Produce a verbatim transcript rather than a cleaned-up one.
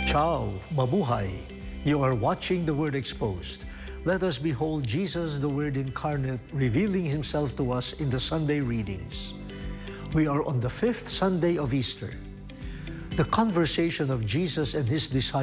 Ciao, mabuhay. You are watching The Word Exposed. Let us behold Jesus, the Word incarnate, revealing Himself to us in the Sunday readings. We are on the fifth Sunday of Easter. The conversation of Jesus and His disciples